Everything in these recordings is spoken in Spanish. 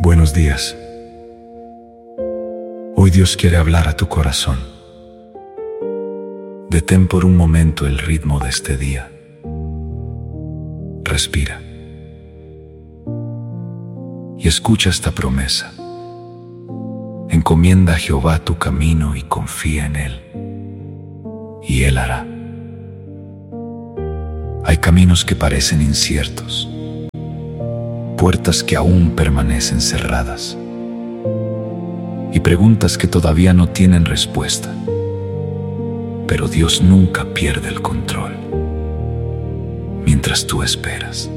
Buenos días. Hoy Dios quiere hablar a tu corazón. Detén por un momento el ritmo de este día. Respira. Y escucha esta promesa. Encomienda a Jehová tu camino y confía en Él, y Él hará. Hay caminos que parecen inciertos, puertas que aún permanecen cerradas, y preguntas que todavía no tienen respuesta. Pero Dios nunca pierde el control. Mientras tú esperas,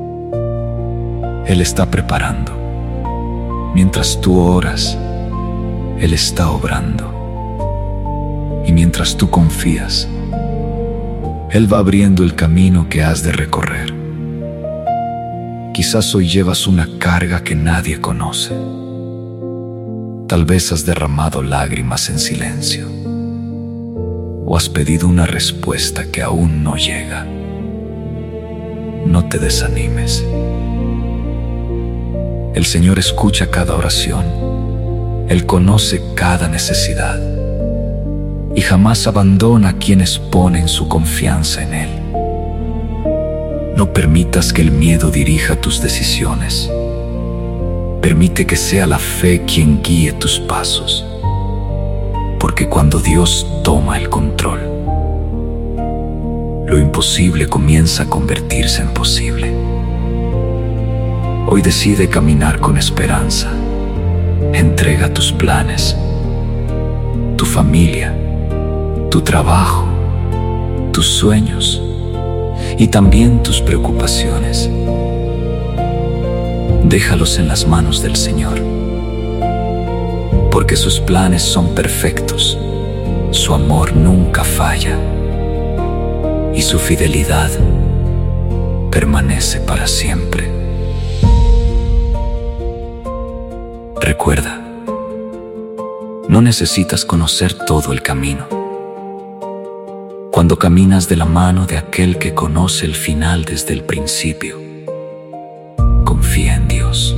Él está preparando. Mientras tú oras, Él está obrando. Y mientras tú confías, Él va abriendo el camino que has de recorrer. Quizás hoy llevas una carga que nadie conoce. Tal vez has derramado lágrimas en silencio, o has pedido una respuesta que aún no llega. No te desanimes. El Señor escucha cada oración. Él conoce cada necesidad y jamás abandona a quienes ponen su confianza en Él. No permitas que el miedo dirija tus decisiones. Permite que sea la fe quien guíe tus pasos. Porque cuando Dios toma el control, lo imposible comienza a convertirse en posible. Hoy decide caminar con esperanza. Entrega tus planes, tu familia, tu trabajo, tus sueños y también tus preocupaciones. Déjalos en las manos del Señor, porque sus planes son perfectos, su amor nunca falla y su fidelidad permanece para siempre. Recuerda, no necesitas conocer todo el camino. Cuando caminas de la mano de aquel que conoce el final desde el principio, confía en Dios.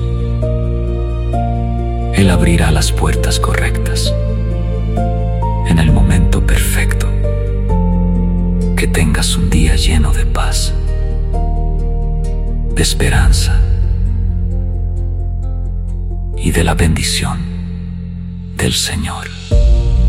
Él abrirá las puertas correctas en el momento perfecto. Que tengas un día lleno de paz, de esperanza y de la bendición del Señor.